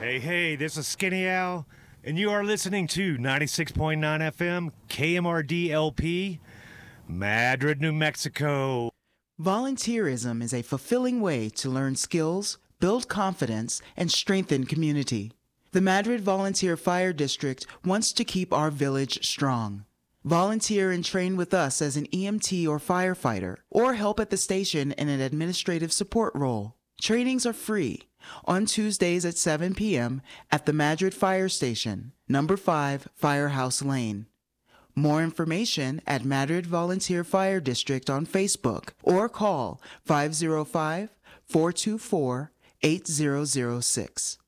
Hey, this is Skinny Al, and you are listening to 96.9 FM KMRD LP, Madrid, New Mexico. Volunteerism is a fulfilling way to learn skills, build confidence, and strengthen community. The Madrid Volunteer Fire District wants to keep our village strong. Volunteer and train with us as an EMT or firefighter, or help at the station in an administrative support role. Trainings are free on Tuesdays at 7 p.m. at the Madrid Fire Station, number 5 Firehouse Lane. More information at Madrid Volunteer Fire District on Facebook or call 505-424-8006.